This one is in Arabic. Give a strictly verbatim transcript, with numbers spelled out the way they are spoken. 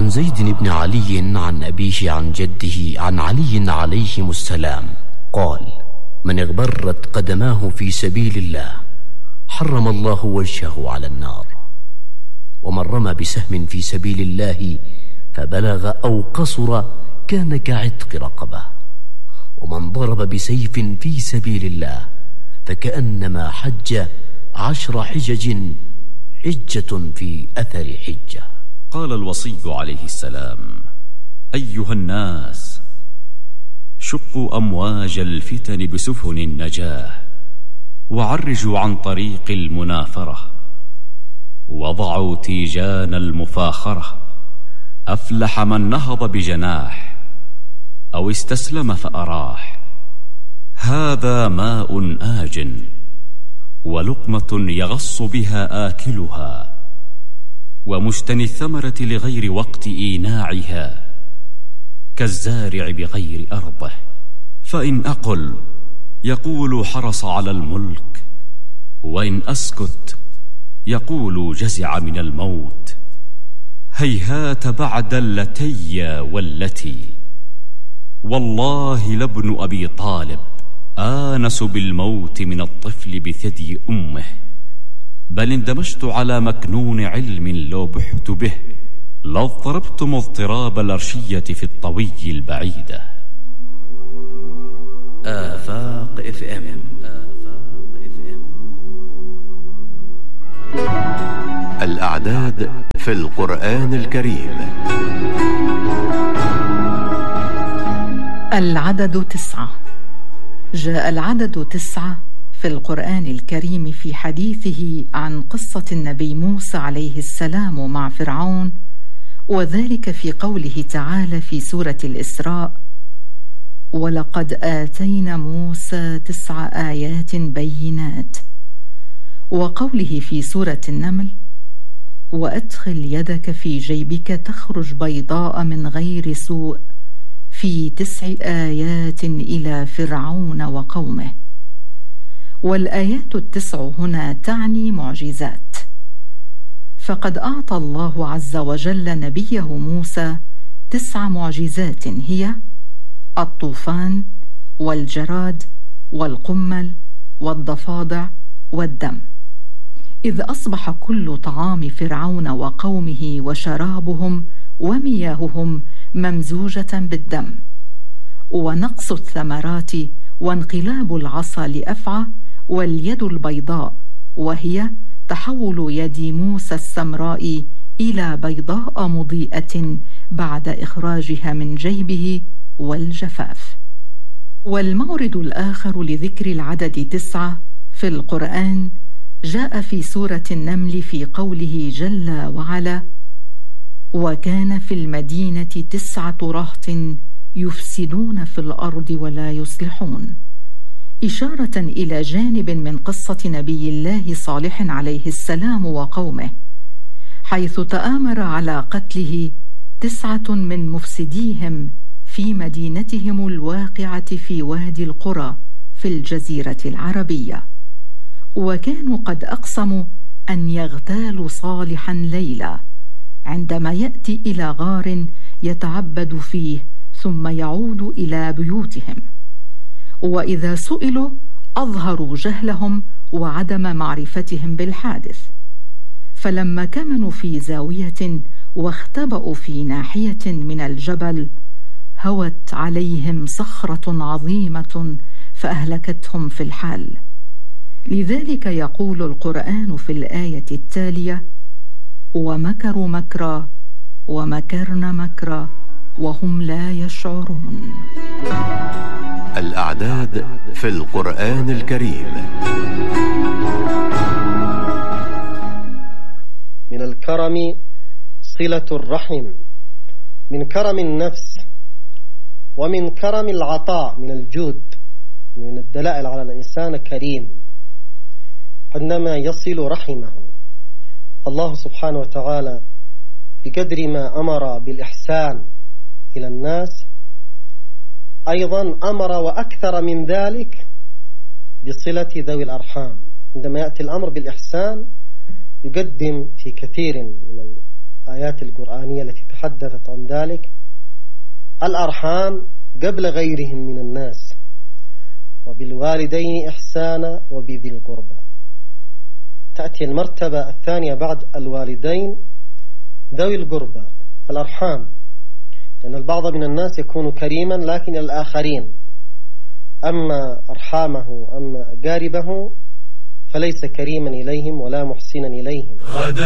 عن زيد بن علي عن أبيه عن جده عن علي عليهم السلام قال: من اغبرت قدماه في سبيل الله حرم الله وجهه على النار، ومن رمى بسهم في سبيل الله فبلغ أو قصر كان كعتق رقبة، ومن ضرب بسيف في سبيل الله فكأنما حج عشر حجج حجة في أثر حجة. قال الوصي عليه السلام: أيها الناس، شقوا أمواج الفتن بسفن النجاة، وعرجوا عن طريق المنافرة، وضعوا تيجان المفاخرة. أفلح من نهض بجناح أو استسلم فأراح. هذا ماء آج ولقمة يغص بها آكلها، ومجتني الثمرة لغير وقت إيناعها، كالزارع بغير أرضه. فإن أقل يقول حرص على الملك، وإن أسكت يقول جزع من الموت. هيهات بعد اللتي والتي، والله لابن أبي طالب آنس بالموت من الطفل بثدي أمه. بل اندمجت على مكنون علم لو بحت به، لاضطربتم اضطراب الأرشية في الطوي البعيدة. آفاق اف ام. الأعداد في القرآن الكريم. العدد تسعة. جاء العدد تسعة في القرآن الكريم في حديثه عن قصة النبي موسى عليه السلام مع فرعون، وذلك في قوله تعالى في سورة الإسراء: ولقد آتينا موسى تسع آيات بينات، وقوله في سورة النمل: وأدخل يدك في جيبك تخرج بيضاء من غير سوء في تسع آيات إلى فرعون وقومه. والآيات التسع هنا تعني معجزات، فقد أعطى الله عز وجل نبيه موسى تسع معجزات، هي الطوفان والجراد والقمل والضفادع والدم، إذ أصبح كل طعام فرعون وقومه وشرابهم ومياههم ممزوجة بالدم، ونقص الثمرات وانقلاب العصا لأفعى، واليد البيضاء وهي تحول يد موسى السمراء إلى بيضاء مضيئة بعد إخراجها من جيبه، والجفاف. والمورد الآخر لذكر العدد تسعة في القرآن جاء في سورة النمل في قوله جل وعلا: وكان في المدينة تسعة رهط يفسدون في الأرض ولا يصلحون، إشارة إلى جانب من قصة نبي الله صالح عليه السلام وقومه، حيث تآمر على قتله تسعة من مفسديهم في مدينتهم الواقعة في وادي القرى في الجزيرة العربية. وكانوا قد أقسموا أن يغتالوا صالحا ليلا عندما يأتي إلى غار يتعبد فيه ثم يعود إلى بيوتهم، وإذا سئلوا أظهروا جهلهم وعدم معرفتهم بالحادث. فلما كمنوا في زاوية واختبأوا في ناحية من الجبل، هوت عليهم صخرة عظيمة فأهلكتهم في الحال. لذلك يقول القرآن في الآية التالية: ومكروا مكرا ومكرنا مكرا وهم لا يشعرون. الأعداد في القرآن الكريم. من الكرم صلة الرحم، من كرم النفس، ومن كرم العطاء، من الجود، من الدلائل على الإنسان كريم عندما يصل رحمه. الله سبحانه وتعالى بقدر ما أمر بالإحسان إلى الناس أيضا أمر وأكثر من ذلك بصلة ذوي الأرحام. عندما يأتي الأمر بالإحسان يقدم في كثير من الآيات القرآنية التي تحدثت عن ذلك. الأرحام قبل غيرهم من الناس، وبالوالدين إحسانا وبذي القربى. تأتي المرتبة الثانية بعد الوالدين ذوي القربى الأرحام، لأن البعض من الناس يكون كريما لكن الآخرين، أما أرحامه أما أقاربه فليس كريما إليهم ولا محسنا إليهم.